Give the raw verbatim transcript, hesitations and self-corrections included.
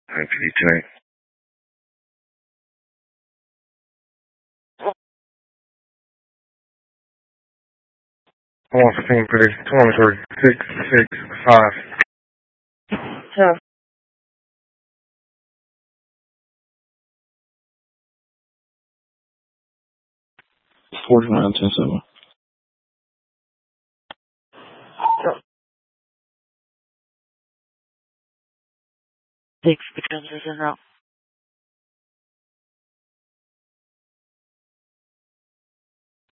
P D tonight. One fifteen, please. Twenty-three six six five. Yeah. Forty-nine ten seven. Six becomes a zero.